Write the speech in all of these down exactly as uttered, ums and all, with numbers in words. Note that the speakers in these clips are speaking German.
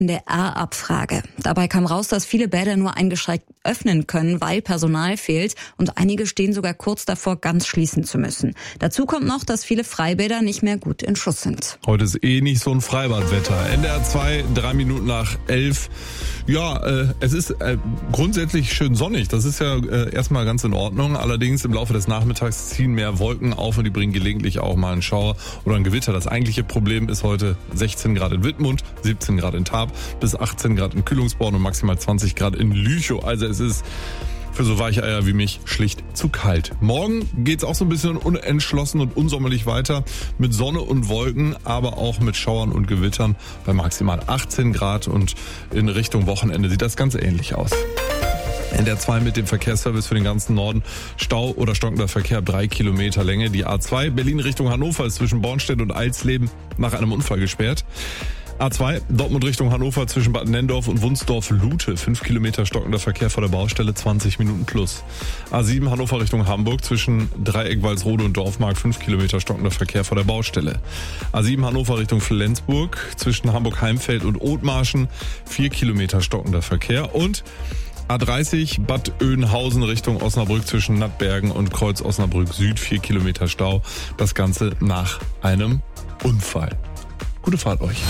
In der R-Abfrage. Dabei kam raus, dass viele Bäder nur eingeschränkt öffnen können, weil Personal fehlt und einige stehen sogar kurz davor, ganz schließen zu müssen. Dazu kommt noch, dass viele Freibäder nicht mehr gut in Schuss sind. Heute ist eh nicht so ein Freibadwetter. N D R zwei, drei Minuten nach elf. Ja, äh, es ist äh, grundsätzlich schön sonnig. Das ist ja äh, erstmal ganz in Ordnung. Allerdings im Laufe des Nachmittags ziehen mehr Wolken auf und die bringen gelegentlich auch mal einen Schauer oder ein Gewitter. Das eigentliche Problem ist heute sechzehn Grad in Wittmund, siebzehn Grad in Tarp, bis achtzehn Grad in Kühlungsborn und maximal zwanzig Grad in Lüchow. Also es ist für so weiche Eier wie mich schlicht zu kalt. Morgen geht's auch so ein bisschen unentschlossen und unsommerlich weiter mit Sonne und Wolken, aber auch mit Schauern und Gewittern bei maximal achtzehn Grad und in Richtung Wochenende sieht das ganz ähnlich aus. N D R zwei mit dem Verkehrsservice für den ganzen Norden. Stau oder stockender Verkehr ab drei Kilometer Länge. Die A zwei Berlin Richtung Hannover ist zwischen Bornstedt und Eilsleben nach einem Unfall gesperrt. A zwei Dortmund Richtung Hannover zwischen Bad Nenndorf und Wunsdorf-Lute. fünf Kilometer stockender Verkehr vor der Baustelle, zwanzig Minuten plus. A sieben Hannover Richtung Hamburg zwischen Dreieck Walsrode und Dorfmark, fünf Kilometer stockender Verkehr vor der Baustelle. A sieben Hannover Richtung Flensburg zwischen Hamburg-Heimfeld und Othmarschen, vier Kilometer stockender Verkehr. Und A dreißig Bad Oeynhausen Richtung Osnabrück zwischen Nattbergen und Kreuz Osnabrück Süd, vier Kilometer Stau. Das Ganze nach einem Unfall. Gute Fahrt euch.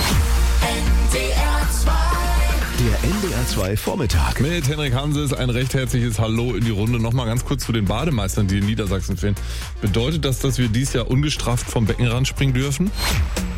Der N D R zwei Vormittag. Mit Henrik Hanses ein recht herzliches Hallo in die Runde. Nochmal ganz kurz zu den Bademeistern, die in Niedersachsen fehlen. Bedeutet das, dass wir dieses Jahr ungestraft vom Beckenrand springen dürfen?